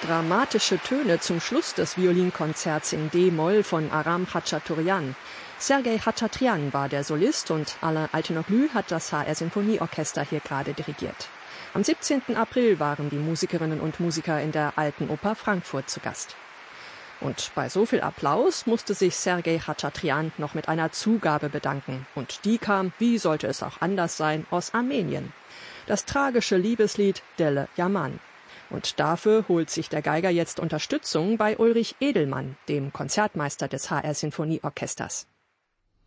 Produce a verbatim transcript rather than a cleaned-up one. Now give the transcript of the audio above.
dramatische Töne zum Schluss des Violinkonzerts in D-Moll von Aram Khachaturian. Sergei Khachaturian war der Solist und Alain Altinoglu hat das H R-Sinfonieorchester hier gerade dirigiert. Am siebzehnten April waren die Musikerinnen und Musiker in der Alten Oper Frankfurt zu Gast. Und bei so viel Applaus musste sich Sergei Khachaturian noch mit einer Zugabe bedanken. Und die kam, wie sollte es auch anders sein, aus Armenien. Das tragische Liebeslied Dele Yaman. Und dafür holt sich der Geiger jetzt Unterstützung bei Ulrich Edelmann, dem Konzertmeister des H R-Sinfonieorchesters.